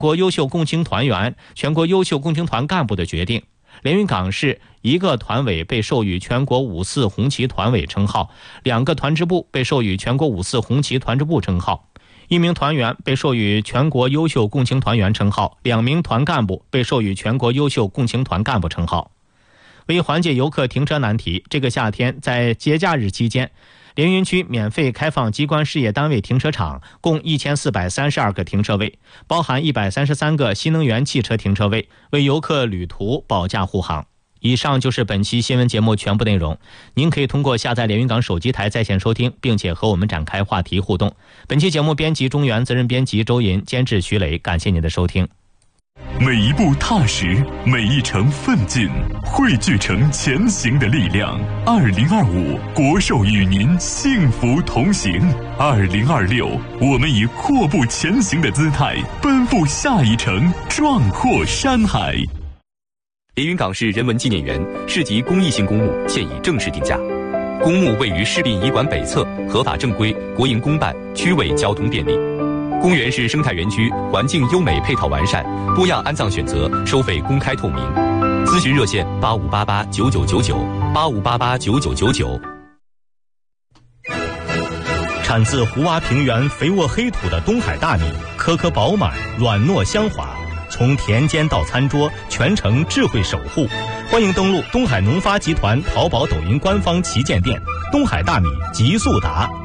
国优秀共青团员、全国优秀共青团干部的决定。连云港市1个团委被授予全国5·4红旗团委称号，2个团支部被授予全国5·4红旗团支部称号，1名团员被授予全国优秀共青团员称号，2名团干部被授予全国优秀共青团干部称号。为缓解游客停车难题，这个夏天在节假日期间，连云区免费开放机关事业单位停车场，共1432个停车位，包含133个新能源汽车停车位，为游客旅途保驾护航。以上就是本期新闻节目全部内容，您可以通过下载连云港手机台在线收听，并且和我们展开话题互动。本期节目编辑中原，责任编辑周银，监制徐磊，感谢您的收听。 每一步踏实，每一程奋进，汇聚成前行的力量。2025，国寿与您幸福同行。2026，我们以阔步前行的姿态，奔赴下一程，壮阔山海。 连云港市人文纪念园市级公益性公墓现已正式定价。公墓位于市殡仪馆北侧，合法正规，国营公办，区位交通便利。公园是生态园区，环境优美，配套完善，多样安葬选择，收费公开透明。咨询热线85889999，85889999。 产自胡洼平原肥沃黑土的东海大米，颗颗饱满，软糯香滑，从田间到餐桌，全程智慧守护。欢迎登录东海农发集团淘宝、抖音官方旗舰店，东海大米极速达。